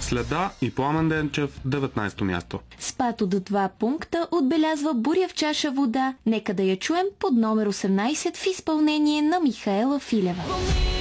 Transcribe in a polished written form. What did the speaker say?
Следа и Пламен Денчев 19-то място. Спад до 2 пункта отбелязва Буря в чаша вода. Нека да я чуем под номер 18 в изпълнение на Михаела Филева.